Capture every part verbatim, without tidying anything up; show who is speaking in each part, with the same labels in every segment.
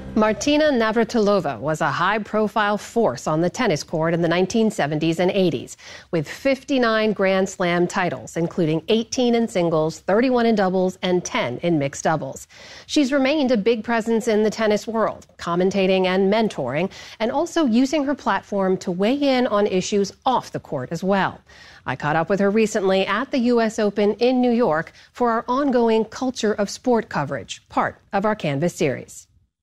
Speaker 1: Martina Navratilova was a high-profile force on the tennis court in the nineteen seventies and eighties, with fifty-nine Grand Slam titles, including eighteen in singles, thirty-one in doubles, and ten in mixed doubles. She's remained a big presence in the tennis world, commentating and mentoring, and also using her platform to weigh in on issues off the court as well. I caught up with her recently at the U S Open in New York for our ongoing Culture of Sport coverage, part of our Canvas series.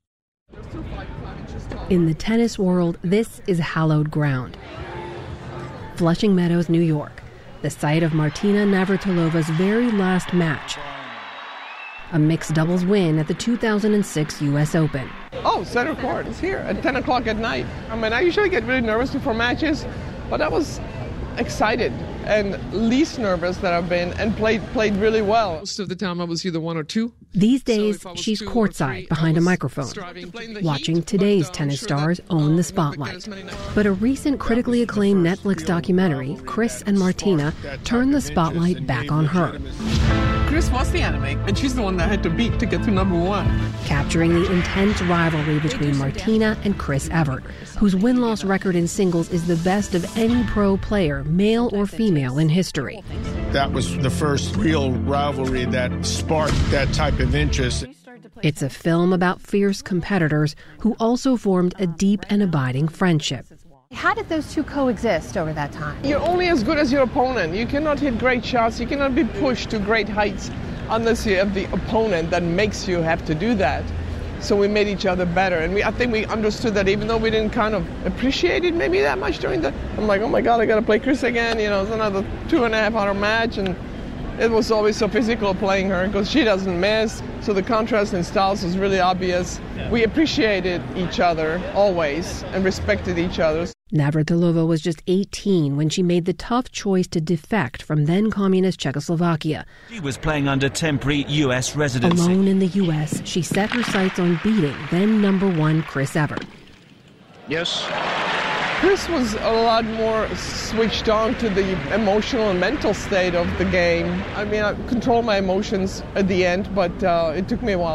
Speaker 1: In the tennis world, this is hallowed ground. Flushing Meadows, New York, the site of Martina Navratilova's very last match, a mixed doubles win at the two thousand six U S Open.
Speaker 2: Oh, center court is here at ten o'clock at night. I mean, I usually get really nervous before matches, but I was excited and least nervous that I've been, and played played really well.
Speaker 3: Most of the time I was either one or two.
Speaker 1: These days, so she's courtside three, behind a microphone, watching heat, today's but, uh, tennis sure stars that, own uh, the spotlight. But a recent critically acclaimed Netflix documentary, Chris and Martina, turned the spotlight back on her.
Speaker 2: Chris was the enemy, and she's the one that had to beat to get to number one.
Speaker 1: Capturing the intense rivalry between Martina and Chris Evert, whose win-loss record in singles is the best of any pro player, male or female, in history.
Speaker 4: That was the first real rivalry that sparked that type of interest.
Speaker 1: It's a film about fierce competitors who also formed a deep and abiding friendship. How did those two coexist over that time?
Speaker 2: You're only as good as your opponent. You cannot hit great shots. You cannot be pushed to great heights unless you have the opponent that makes you have to do that. So we made each other better. And we, I think we understood that, even though we didn't kind of appreciate it maybe that much during the... I'm like, oh my God, I got to play Chris again. You know, it's another two and a half hour match. And it was always so physical playing her because she doesn't miss. So the contrast in styles was really obvious. Yeah. We appreciated each other always and respected each other.
Speaker 1: Navratilova was just eighteen when she made the tough choice to defect from then-communist Czechoslovakia.
Speaker 5: She was playing under temporary U S residency.
Speaker 1: Alone in the U S, she set her sights on beating then-number one Chris Evert.
Speaker 4: Yes.
Speaker 2: Chris was a lot more switched on to the emotional and mental state of the game. I mean, I controlled my emotions at the end, but uh, it took me a while.